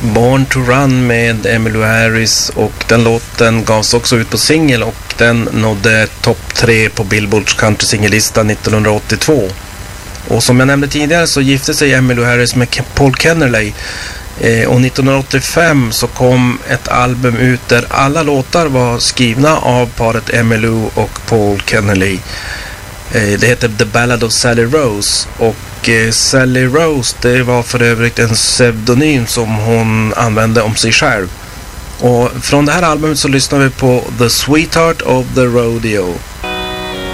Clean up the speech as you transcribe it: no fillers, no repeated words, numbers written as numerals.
Born to Run med Emmylou Harris, och den låten gavs också ut på singel och den nådde topp 3 på Billboards country-singellista 1982. Och som jag nämnde tidigare så gifte sig Emmylou Harris med Paul Kennerley. Och 1985 så kom ett album ut där alla låtar var skrivna av paret Emmylou och Paul Kennerley. Det heter The Ballad of Sally Rose, och Sally Rose, det var för övrigt en pseudonym som hon använde om sig själv. Och från det här albumet så lyssnar vi på The Sweetheart of the Rodeo.